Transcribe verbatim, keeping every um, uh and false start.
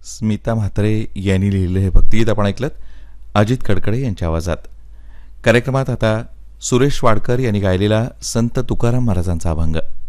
स्मिता म्हात्रे यांनी लिहिलेलं हे भक्तिगीत आपण ऐकलं अजित कडकडे यांच्या आवाजात. कार्यक्रमात आता सुरेश वाडकर यांनी गायलेला संत तुकाराम महाराजांचा अभंग.